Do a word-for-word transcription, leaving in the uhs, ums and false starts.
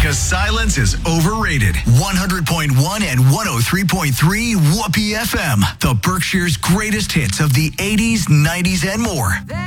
Because silence is overrated. one hundred point one and one oh three point three Whoopee F M. The Berkshire's greatest hits of the eighties, nineties, and more.